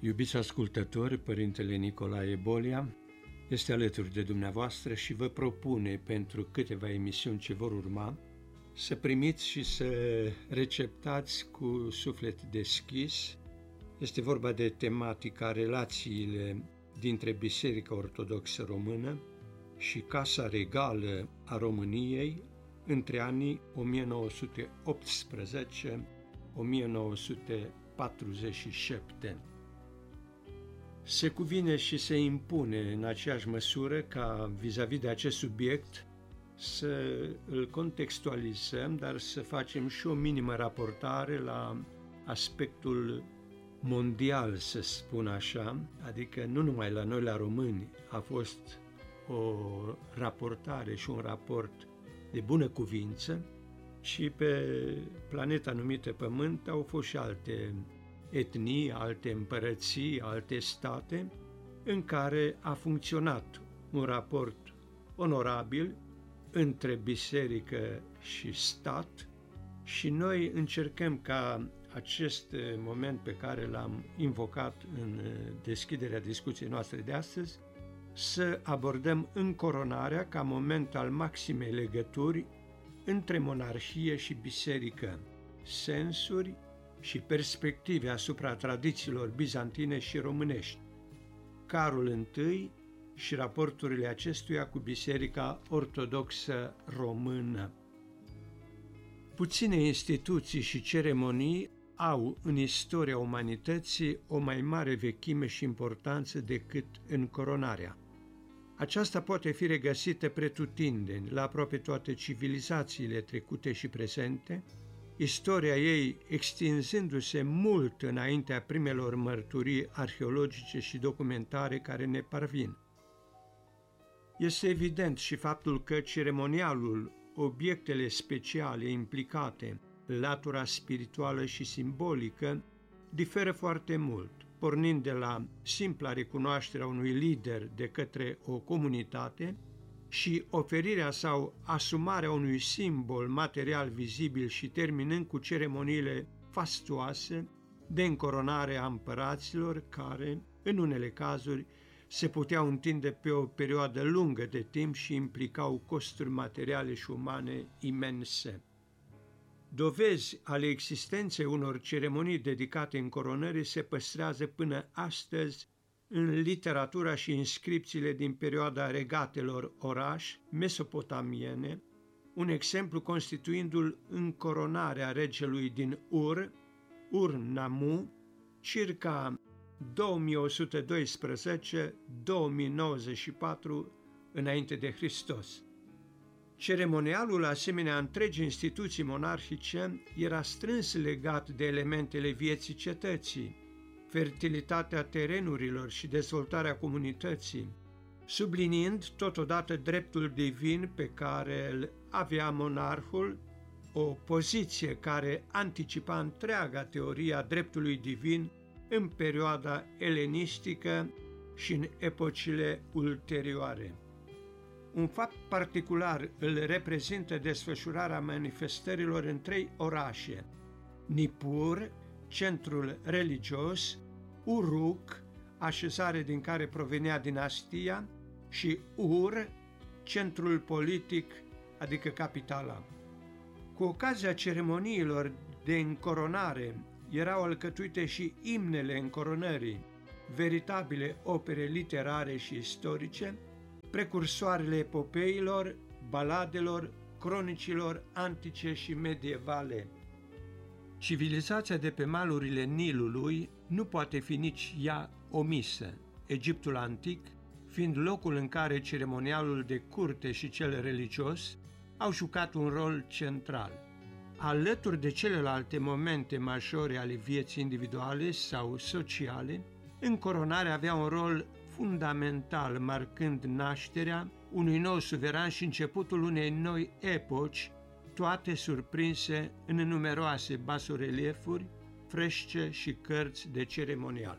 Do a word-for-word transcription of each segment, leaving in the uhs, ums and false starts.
Iubiți ascultători, Părintele Nicolae Bolia este alături de dumneavoastră și vă propune pentru câteva emisiuni ce vor urma să primiți și să receptați cu suflet deschis. Este vorba de tematica relațiile dintre Biserica Ortodoxă Română și Casa Regală a României între anii o mie nouă sute optsprezece - o mie nouă sute patruzeci și șapte. Se cuvine și se impune în aceeași măsură ca vis-a-vis de acest subiect să îl contextualizăm, dar să facem și o minimă raportare la aspectul mondial, să spun așa, adică nu numai la noi, la români, a fost o raportare și un raport de bună cuvință, și pe planeta numită Pământ au fost și alte etnii, alte împărății, alte state în care a funcționat un raport onorabil între biserică și stat și noi încercăm ca acest moment pe care l-am invocat în deschiderea discuției noastre de astăzi să abordăm încoronarea ca moment al maximei legături între monarhie și biserică, sensuri și perspective asupra tradițiilor bizantine și românești, Carol I și raporturile acestuia cu Biserica Ortodoxă Română. Puține instituții și ceremonii au în istoria umanității o mai mare vechime și importanță decât încoronarea. Aceasta poate fi regăsită pretutindeni la aproape toate civilizațiile trecute și prezente, istoria ei extinzându-se mult înaintea primelor mărturii arheologice și documentare care ne parvin. Este evident și faptul că ceremonialul, obiectele speciale implicate, latura spirituală și simbolică, diferă foarte mult, pornind de la simpla recunoaștere a unui lider de către o comunitate și oferirea sau asumarea unui simbol material vizibil și terminând cu ceremoniile fastuoase de încoronare a împăraților care, în unele cazuri, se puteau întinde pe o perioadă lungă de timp și implicau costuri materiale și umane imense. Dovezi ale existenței unor ceremonii dedicate încoronării se păstrează până astăzi în literatura și inscripțiile din perioada regatelor oraș mesopotamiene, un exemplu constituindu-l încoronarea regelui din Ur, Ur-Nammu, circa două mii o sută doisprezece - două mii nouăzeci și patru înainte de Hristos. Ceremonialul, asemenea întregii instituții monarhice, era strâns legat de elementele vieții cetății, fertilitatea terenurilor și dezvoltarea comunității, subliniind totodată dreptul divin pe care îl avea monarhul, o poziție care anticipa întreaga teorie a dreptului divin în perioada elenistică și în epocile ulterioare. Un fapt particular îl reprezintă desfășurarea manifestărilor în trei orașe: Nippur, centrul religios, Uruk, așezare din care provenea dinastia, și Ur, centrul politic, adică capitala. Cu ocazia ceremoniilor de încoronare erau alcătuite și imnele încoronării, veritabile opere literare și istorice, precursoarele epopeilor, baladelor, cronicilor antice și medievale. Civilizația de pe malurile Nilului nu poate fi nici ea omisă, Egiptul antic fiind locul în care ceremonialul de curte și cel religios au jucat un rol central. Alături de celelalte momente majore ale vieții individuale sau sociale, încoronarea avea un rol fundamental, marcând nașterea unui nou suveran și începutul unei noi epoci, toate surprinse în numeroase basoreliefuri, fresce și cărți de ceremonial.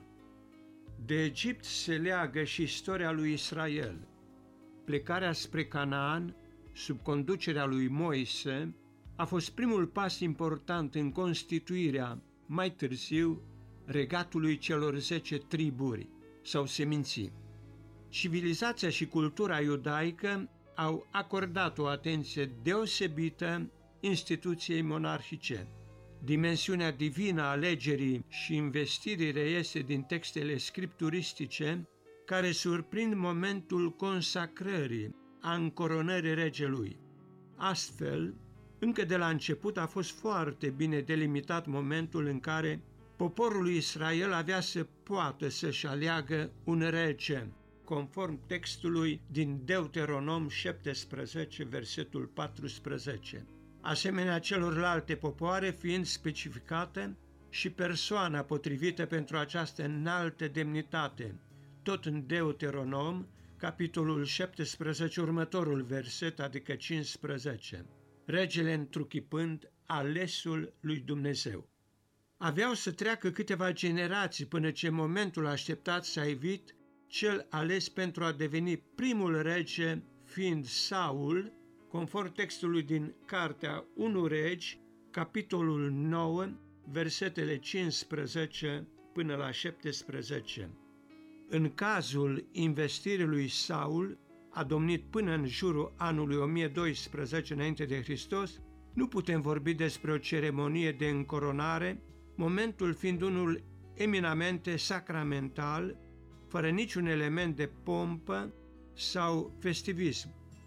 De Egipt se leagă și istoria lui Israel. Plecarea spre Canaan, sub conducerea lui Moise, a fost primul pas important în constituirea, mai târziu, regatului celor zece triburi sau seminții. Civilizația și cultura iudaică au acordat o atenție deosebită instituției monarhice. Dimensiunea divină a alegerii și investirii reiese din textele scripturistice care surprind momentul consacrării, a încoronării regelui. Astfel, încă de la început a fost foarte bine delimitat momentul în care poporul lui Israel avea să poată să-și aleagă un rege, conform textului din Deuteronom șaptesprezece, versetul paisprezece. Asemenea celorlalte popoare fiind specificate și persoana potrivită pentru această înaltă demnitate, tot în Deuteronom, capitolul șaptesprezece, următorul verset, adică cincisprezece, regele întruchipând alesul lui Dumnezeu. Aveau să treacă câteva generații până ce momentul așteptat s-a evit, cel ales pentru a deveni primul rege fiind Saul, conform textului din Cartea unu Regi, capitolul nouă, versetele cincisprezece până la șaptesprezece. În cazul investirii lui Saul, a domnit până în jurul anului o mie doisprezece înainte de Hristos, nu putem vorbi despre o ceremonie de încoronare, momentul fiind unul eminamente sacramental, fără niciun element de pompă sau festivism.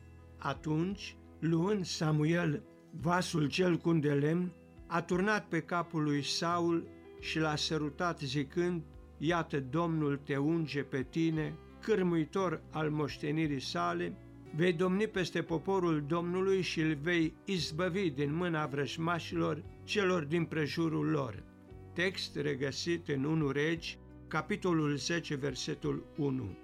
Atunci, luând Samuel vasul cel cu de lemn, a turnat pe capul lui Saul și l-a sărutat zicând: „Iată, Domnul te unge pe tine, cârmuitor al moștenirii sale, vei domni peste poporul Domnului și îl vei izbăvi din mâna vrăjmașilor celor din prejurul lor.” Text regăsit în unu Regi, capitolul zece, versetul unu.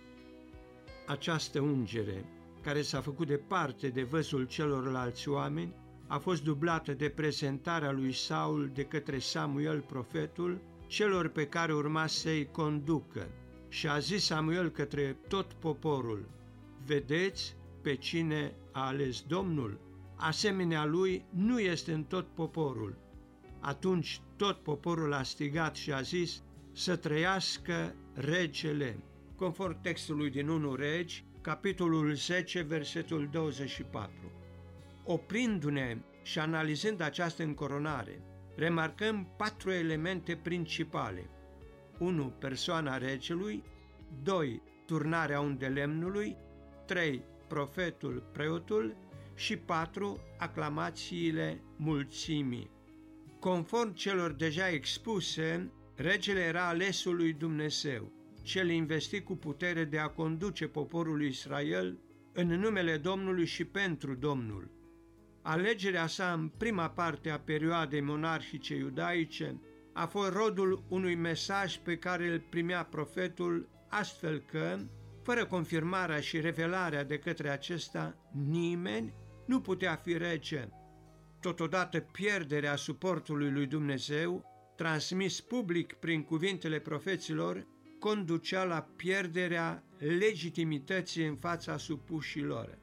Această ungere, care s-a făcut de parte de văzul celorlalți oameni, a fost dublată de prezentarea lui Saul de către Samuel profetul celor pe care urma să-i conducă. Și a zis Samuel către tot poporul: „Vedeți pe cine a ales Domnul? Asemenea lui nu este în tot poporul.” Atunci tot poporul a strigat și a zis: „Să trăiască regele!” Conform textului din unu Regi, capitolul zece, versetul douăzeci și patru. Oprindu-ne și analizând această încoronare, remarcăm patru elemente principale. unu. Persoana regelui, doi. Turnarea undelemnului, trei. Profetul, preotul și patru. Aclamațiile mulțimii. Conform celor deja expuse, regele era alesul lui Dumnezeu, cel investit cu putere de a conduce poporul lui Israel în numele Domnului și pentru Domnul. Alegerea sa în prima parte a perioadei monarhice iudaice a fost rodul unui mesaj pe care îl primea profetul, astfel că, fără confirmarea și revelarea de către acesta, nimeni nu putea fi rege. Totodată pierderea suportului lui Dumnezeu, transmis public prin cuvintele profeților, conducea la pierderea legitimității în fața supușilor.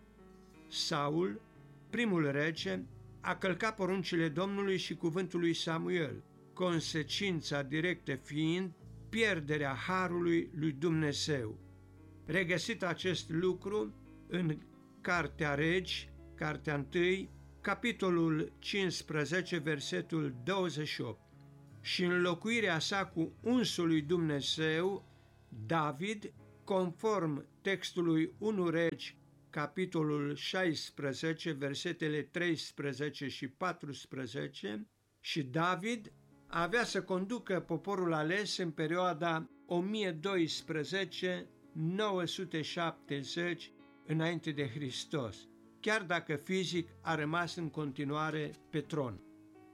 Saul, primul rege, a călcat poruncile Domnului și cuvântul lui Samuel, consecința directă fiind pierderea harului lui Dumnezeu. Regăsit acest lucru în Cartea Regi, Cartea unu, capitolul cincisprezece, versetul douăzeci și opt. Și înlocuirea sa cu unsul lui Dumnezeu, David, conform textului unu Regi, capitolul șaisprezece, versetele treisprezece și paisprezece, și David avea să conducă poporul ales în perioada o mie doisprezece - nouă sute șaptezeci înainte de Hristos, chiar dacă fizic a rămas în continuare pe tron.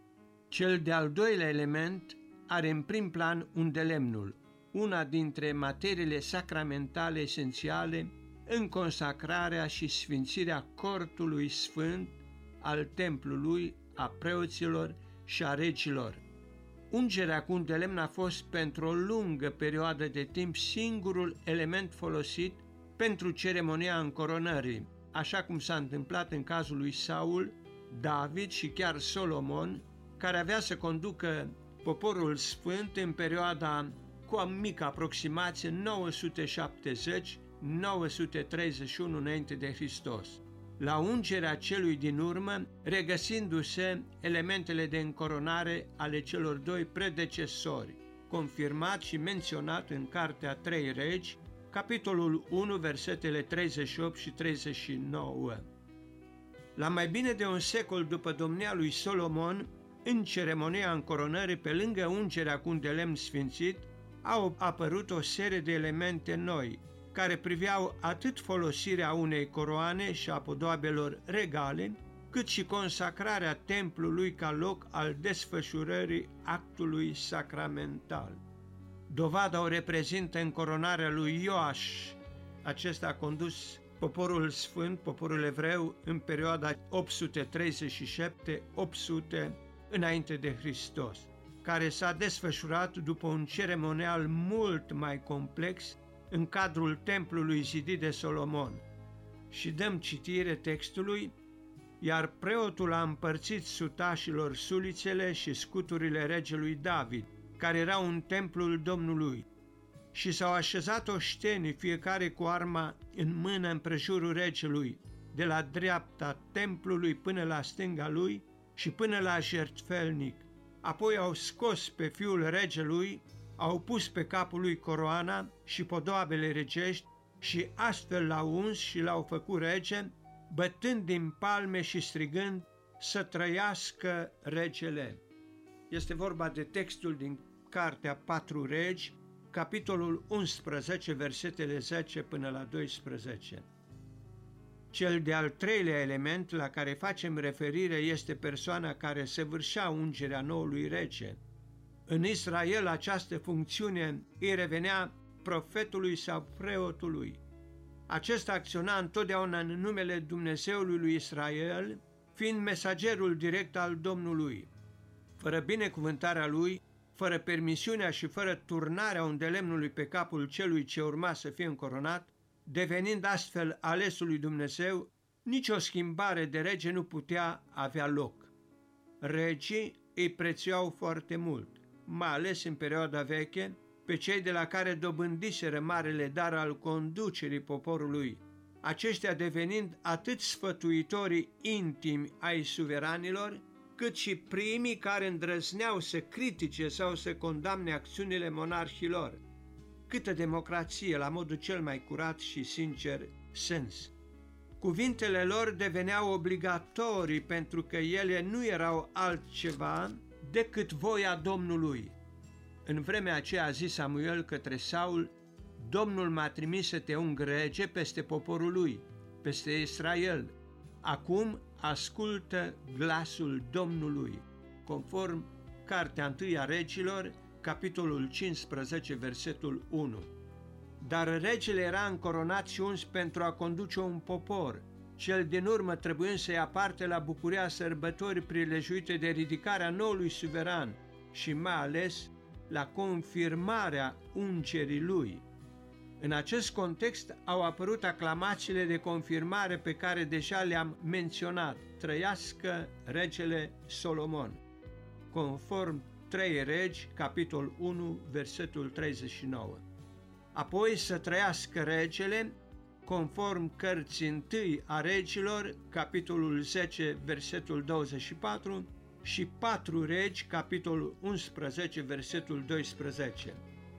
Cel de-al doilea element are în prim plan undelemnul, una dintre materiile sacramentale esențiale în consacrarea și sfințirea cortului sfânt al templului, a preoților și a regilor. Ungerea cu undelemn a fost pentru o lungă perioadă de timp singurul element folosit pentru ceremonia încoronării, așa cum s-a întâmplat în cazul lui Saul, David și chiar Solomon, care avea să conducă poporul sfânt în perioada cu o mică aproximație nouă sute șaptezeci - nouă sute treizeci și unu înainte de Hristos, la ungerea celui din urmă, regăsindu-se elementele de încoronare ale celor doi predecesori, confirmat și menționat în Cartea trei Regi, capitolul unu, versetele treizeci și opt și treizeci și nouă. La mai bine de un secol după domnia lui Solomon, în ceremonia încoronării, pe lângă ungerea cu un de lemn sfințit, au apărut o serie de elemente noi, care priveau atât folosirea unei coroane și a podoabelor regale, cât și consacrarea templului ca loc al desfășurării actului sacramental. Dovada o reprezintă încoronarea lui Ioaș. Acesta a condus poporul sfânt, poporul evreu, în perioada opt sute treizeci și șapte - opt sute înainte de Hristos, care s-a desfășurat după un ceremonial mult mai complex în cadrul templului zidit de Solomon. Și dăm citire textului: iar preotul a împărțit sutașilor sulițele și scuturile regelui David, care erau în templul Domnului, și s-au așezat oștenii, fiecare cu arma în mână împrejurul regelui, de la dreapta templului până la stânga lui și până la jertfelnic. Apoi au scos pe fiul regelui, au pus pe capul lui coroana și podoabele regești și astfel l-au uns și l-au făcut rege, bătând din palme și strigând: să trăiască regele. Este vorba de textul din Cartea patru Regi, capitolul unsprezece, versetele zece până la doisprezece. Cel de-al treilea element la care facem referire este persoana care săvârșea ungerea noului rege. În Israel această funcțiune îi revenea profetului sau preotului. Acesta acționa întotdeauna în numele Dumnezeului lui Israel, fiind mesagerul direct al Domnului. Fără binecuvântarea lui, fără permisiunea și fără turnarea undelemnului pe capul celui ce urma să fie încoronat, devenind astfel alesul lui Dumnezeu, nicio schimbare de rege nu putea avea loc. Regii îi prețuiau foarte mult, mai ales în perioada veche, pe cei de la care dobândiseră marele dar al conducerii poporului, aceștia devenind atât sfătuitorii intimi ai suveranilor, cât și primii care îndrăzneau să critique sau să condamne acțiunile monarhilor. Câtă democrație la modul cel mai curat și sincer sens. Cuvintele lor deveneau obligatorii pentru că ele nu erau altceva decât voia Domnului. În vremea aceea a zis Samuel către Saul: Domnul m-a trimis să te ung rege peste poporul lui, peste Israel. Acum ascultă glasul Domnului. Conform Cartea întâi a Regilor, capitolul cincisprezece, versetul unu. Dar regele era încoronat și uns pentru a conduce un popor, cel din urmă trebuind să ia parte la bucuria sărbătorii prilejuite de ridicarea noului suveran și mai ales la confirmarea ungerii lui. În acest context au apărut aclamațiile de confirmare pe care deja le-am menționat: trăiască regele Solomon, conform trei Regi, capitol unu, versetul treizeci și nouă. Apoi să trăiască regele, conform cărții întâi a Regilor, capitolul zece, versetul douăzeci și patru, și patru Regi, capitolul unsprezece, versetul doisprezece.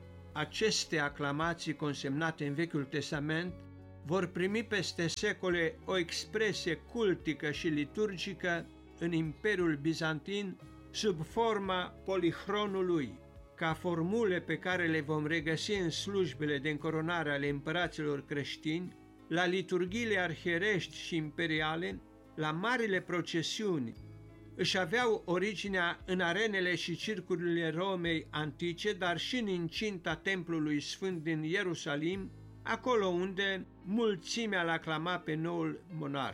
Aceste aclamații consemnate în Vechiul Testament vor primi peste secole o expresie cultică și liturgică în Imperiul Bizantin sub forma polihronului, ca formule pe care le vom regăsi în slujbele de încoronare ale împăraților creștini, la liturghiile arhierești și imperiale, la marile procesiuni. Își aveau originea în arenele și circurile Romei antice, dar și în incinta templului sfânt din Ierusalim, acolo unde mulțimea l-aclama pe noul monarh.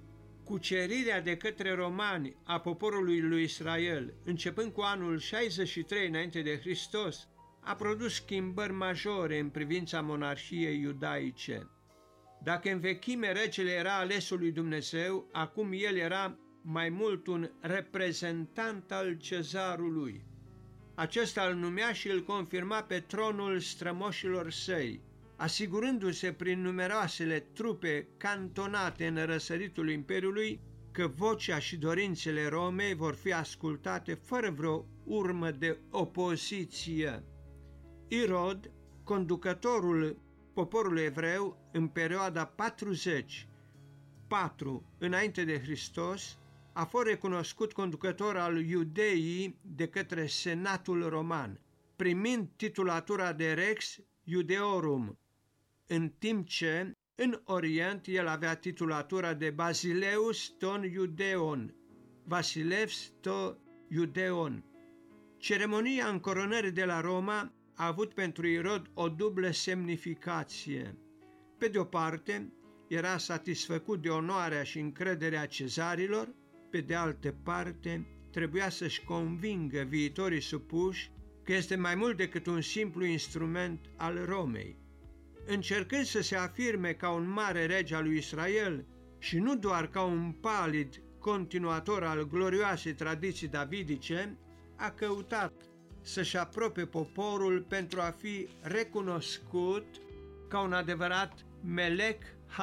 Cucerirea de către romani a poporului lui Israel, începând cu anul șaizeci și trei înainte de Hristos, a produs schimbări majore în privința monarhiei iudaice. Dacă în vechime regele era alesul lui Dumnezeu, acum el era mai mult un reprezentant al cezarului. acesta îl numea și îl confirma pe tronul strămoșilor săi, asigurându-se prin numeroasele trupe cantonate în răsăritul Imperiului că vocea și dorințele Romei vor fi ascultate fără vreo urmă de opoziție. Irod, conducătorul poporului evreu în perioada patruzeci patru înainte de Hristos, a fost recunoscut conducător al Iudeii de către Senatul Roman, primind titulatura de Rex Iudeorum, în timp ce în Orient el avea titulatura de Basileus ton Iudeon, Vasilevs to Iudeon. Ceremonia încoronării de la Roma a avut pentru Irod o dublă semnificație. Pe de o parte, era satisfăcut de onoarea și încrederea cezarilor, pe de altă parte, trebuia să-și convingă viitorii supuși că este mai mult decât un simplu instrument al Romei. Încercând să se afirme ca un mare rege al lui Israel și nu doar ca un palid continuator al glorioasei tradiții davidice, a căutat să-și apropie poporul pentru a fi recunoscut ca un adevărat Melech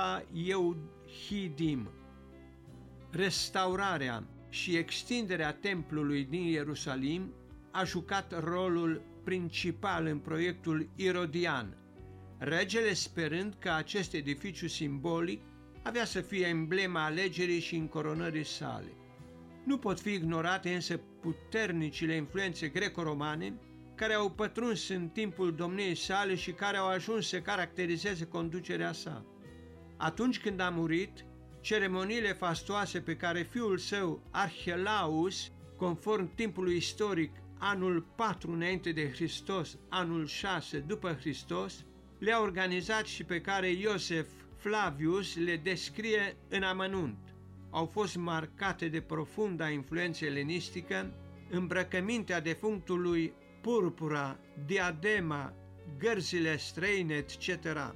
ha-Yehudim. Restaurarea și extinderea templului din Ierusalim a jucat rolul principal în proiectul irodian, regele sperând că acest edificiu simbolic avea să fie emblema alegerii și încoronării sale. Nu pot fi ignorate însă puternicile influențe greco-romane care au pătruns în timpul domniei sale și care au ajuns să caracterizeze conducerea sa. Atunci când a murit, ceremoniile fastoase pe care fiul său, Archelaus, conform timpului istoric, anul patru înainte de Hristos, anul șase după Hristos, le-a organizat și pe care Iosef Flavius le descrie în amănunt. Au fost marcate de profunda influență elenistică, îmbrăcămintea defunctului, purpura, diadema, gărzile străine, et cetera.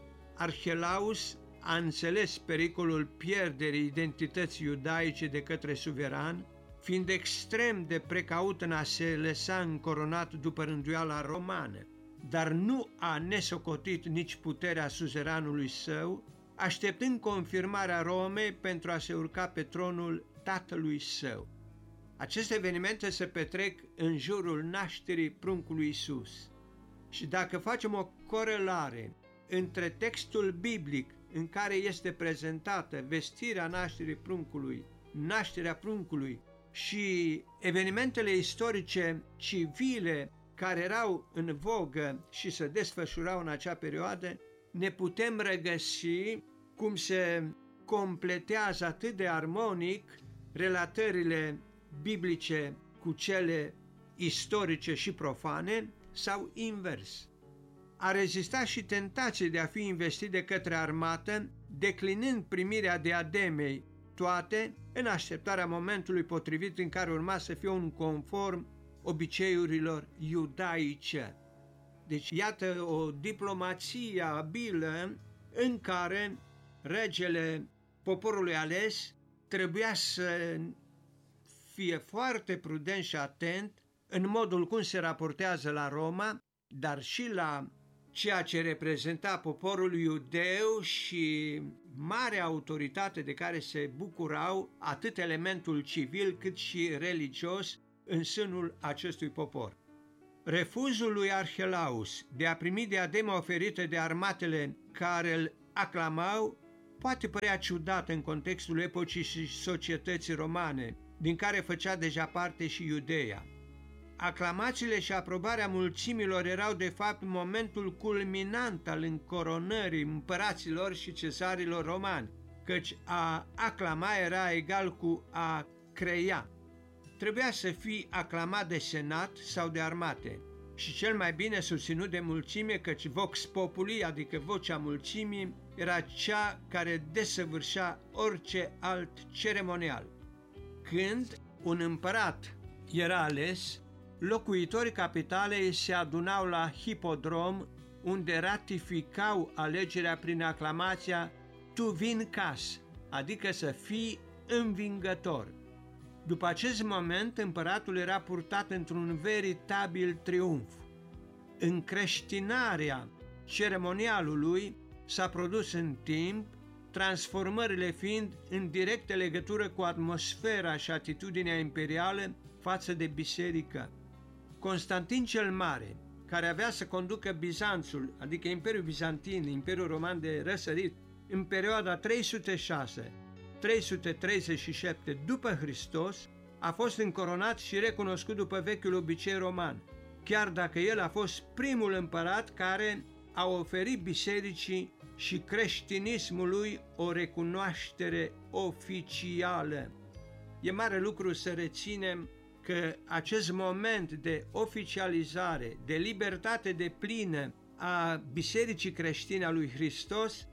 Archelaus a înțeles pericolul pierderii identității iudaice de către suveran, fiind extrem de precaut în a se lăsa încoronat după rânduiala romană, dar nu a nesocotit nici puterea suzeranului său, așteptând confirmarea Romei pentru a se urca pe tronul tatălui său. Aceste evenimente se petrec în jurul nașterii pruncului Iisus. Și dacă facem o corelare între textul biblic în care este prezentată vestirea nașterii pruncului, nașterea pruncului și evenimentele istorice civile care erau în vogă și se desfășurau în acea perioadă, ne putem regăsi cum se completează atât de armonic relatările biblice cu cele istorice și profane sau invers. A rezistat și tentației de a fi investit de către armată, declinând primirea diademei, toate în așteptarea momentului potrivit în care urma să fie un conform obiceiurilor iudaice. Deci iată o diplomație abilă în care regele poporului ales trebuia să fie foarte prudent și atent în modul cum se raportează la Roma, dar și la ceea ce reprezenta poporul iudeu și marea autoritate de care se bucurau atât elementul civil cât și religios în sânul acestui popor. Refuzul lui Archelaus de a primi diadema oferită de armatele care îl aclamau poate părea ciudat în contextul epocii și societății romane, din care făcea deja parte și Iudeea. Aclamațiile și aprobarea mulțimilor erau de fapt momentul culminant al încoronării împăraților și cesarilor romani, căci a aclama era egal cu a crea. Trebuia să fii aclamat de senat sau de armate și cel mai bine susținut de mulțime, căci vox populi, adică vocea mulțimii, era cea care desăvârșea orice alt ceremonial. Când un împărat era ales, locuitorii capitalei se adunau la hipodrom, unde ratificau alegerea prin aclamația tu vin cas, adică să fii învingător. După acest moment, împăratul era purtat într-un veritabil triumf. Încreștinarea ceremonialului s-a produs în timp, transformările fiind în directă legătură cu atmosfera și atitudinea imperială față de biserică. Constantin cel Mare, care avea să conducă Bizanțul, adică Imperiul Bizantin, Imperiul Roman de răsărit, în perioada trei sute șase - trei sute treizeci și șapte după Hristos, a fost încoronat și recunoscut după vechiul obicei roman, chiar dacă el a fost primul împărat care a oferit bisericii și creștinismului o recunoaștere oficială. E mare lucru să reținem că acest moment de oficializare, de libertate deplină a Bisericii Creștine a lui Hristos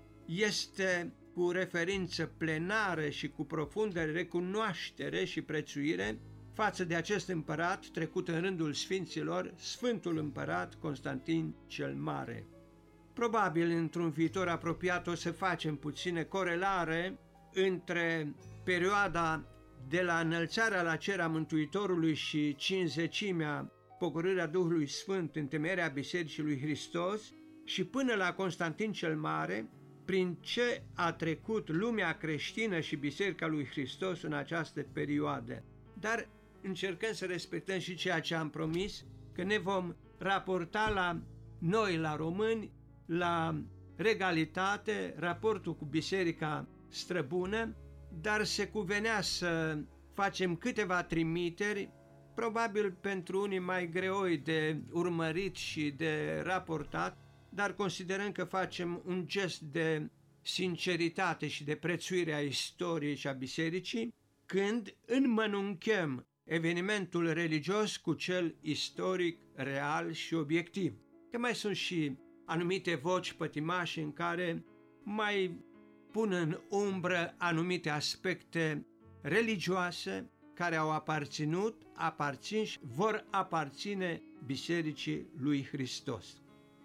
este cu referință plenară și cu profundă recunoaștere și prețuire față de acest împărat trecut în rândul sfinților, Sfântul Împărat Constantin cel Mare. Probabil într-un viitor apropiat o să facem puține corelare între perioada de la înălțarea la cer a Mântuitorului și cincizecimea, pogorârea Duhului Sfânt, întemeierea Bisericii lui Hristos și până la Constantin cel Mare, prin ce a trecut lumea creștină și Biserica lui Hristos în această perioadă. Dar încercăm să respectăm și ceea ce am promis, că ne vom raporta la noi, la români, la regalitate, raportul cu Biserica străbună, dar se cuvenea să facem câteva trimiteri, probabil pentru unii mai greoi de urmărit și de raportat, dar considerăm că facem un gest de sinceritate și de prețuire a istoriei și a bisericii, când înmănunchem evenimentul religios cu cel istoric, real și obiectiv. Că mai sunt și anumite voci pătimașe în care mai pun în umbră anumite aspecte religioase care au aparținut, aparțin și vor aparține Bisericii lui Hristos.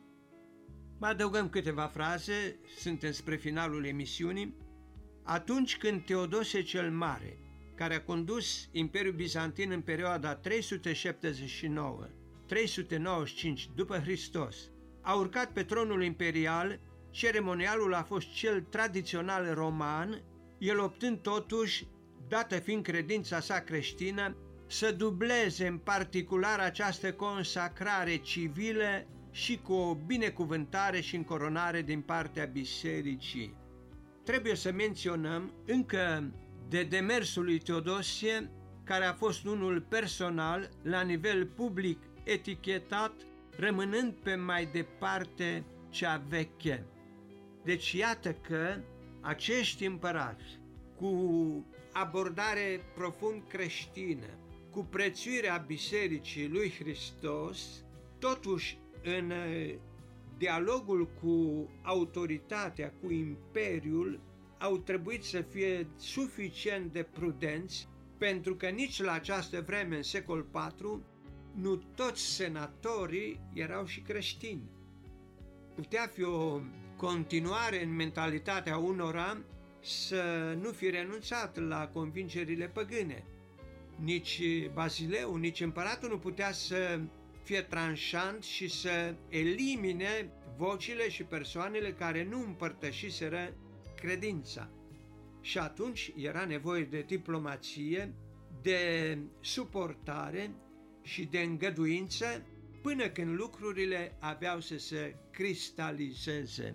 Mai adăugăm câteva fraze, suntem spre finalul emisiunii. Atunci când Teodosie cel Mare, care a condus Imperiul Bizantin în perioada trei sute șaptezeci și nouă - trei sute nouăzeci și cinci după Hristos, a urcat pe tronul imperial, ceremonialul a fost cel tradițional roman, el optând totuși, dată fiind credința sa creștină, să dubleze în particular această consacrare civilă și cu o binecuvântare și încoronare din partea bisericii. Trebuie să menționăm încă de demersul lui Teodosie, care a fost unul personal, la nivel public etichetat, rămânând pe mai departe cea veche. Deci iată că acești împărați, cu abordare profund creștină, cu prețuirea Bisericii lui Hristos, totuși în dialogul cu autoritatea, cu imperiul, au trebuit să fie suficient de prudenți, pentru că nici la această vreme, în secol patru, nu toți senatorii erau și creștini. Putea fi o continuare în mentalitatea unora să nu fi renunțat la convingerile păgâne. Nici Bazileu, nici împăratul nu putea să fie tranșant și să elimine vocile și persoanele care nu împărtășiseră credința. Și atunci era nevoie de diplomație, de suportare și de îngăduință până când lucrurile aveau să se cristalizeze.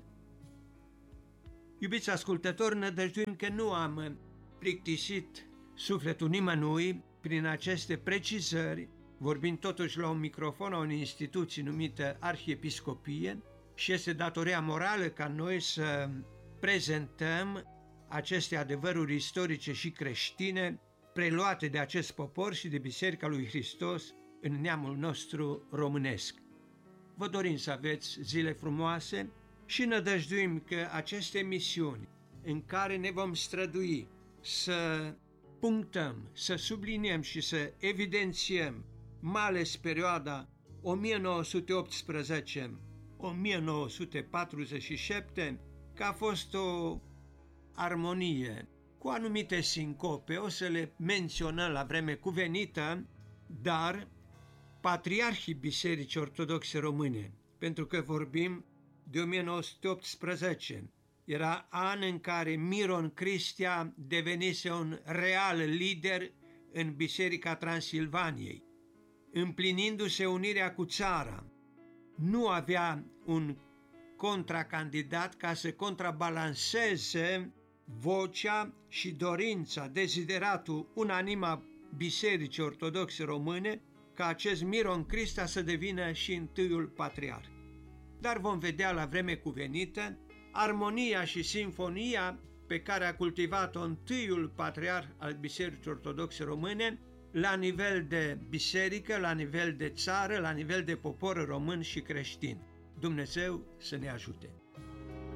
Iubiți ascultători, nădăjduim că nu am plictisit sufletul nimănui prin aceste precizări, vorbind totuși la un microfon a unei instituții numită Arhiepiscopie, și este datoria morală ca noi să prezentăm aceste adevăruri istorice și creștine preluate de acest popor și de Biserica lui Hristos în neamul nostru românesc. Vă dorim să aveți zile frumoase și nădăjduim că aceste emisiuni în care ne vom strădui să punctăm, să subliniem și să evidențiem mai ales perioada o mie nouă sute optsprezece - o mie nouă sute patruzeci și șapte, că a fost o armonie, cu anumite sincope, o să le menționăm la vreme cuvenită, dar patriarhii Bisericii Ortodoxe Române, pentru că vorbim de o mie nouă sute optsprezece, era an în care Miron Cristea devenise un real lider în Biserica Transilvaniei, împlinindu-se unirea cu țara. Nu avea un contracandidat ca să contrabalanceze vocea și dorința, dezideratul unanim a Bisericii Ortodoxe Române ca acest Miron Cristea să devină și întâiul patriarh. Dar vom vedea la vreme cuvenită armonia și sinfonia pe care a cultivat-o întâiul patriarh al Bisericii Ortodoxe Române la nivel de biserică, la nivel de țară, la nivel de popor român și creștin. Dumnezeu să ne ajute!